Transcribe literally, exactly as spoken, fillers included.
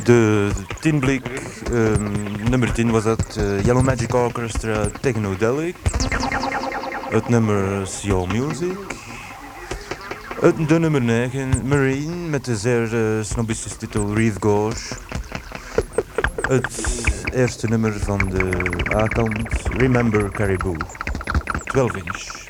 De tienblik, um, nummer tien was dat uh, Yellow Magic Orchestra Technodelic. Het nummer Your Music. Het, de nummer negen, Marine, met de zeer uh, snobistische titel Reef Gauche. Het eerste nummer van de A-kant, Remember Caribou, twaalf inch.